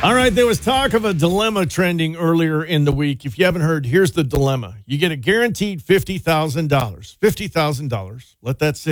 All right, there was talk of a dilemma trending earlier in the week. If you haven't heard, here's the dilemma. You get a guaranteed $50,000. $50,000. Let that sit